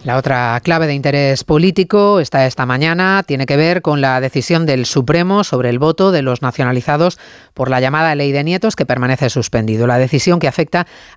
La otra clave de interés político está esta mañana, tiene que ver con la decisión del Supremo sobre el voto de los nacionalizados por la llamada Ley de Nietos, que permanece suspendido. La decisión que afecta